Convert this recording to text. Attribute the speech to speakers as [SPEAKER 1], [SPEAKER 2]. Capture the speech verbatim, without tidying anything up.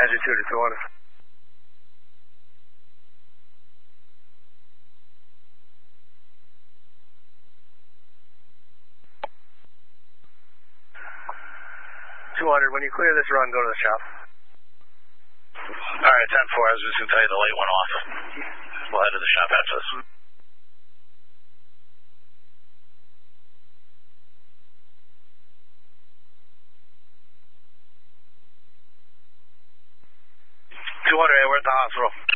[SPEAKER 1] Roger, two to two hundred. two hundred, when you clear this run, go to the shop.
[SPEAKER 2] Alright, ten four, I was just going to tell you the light went off. We'll head to the shop after this. two hundred, we're at the hospital.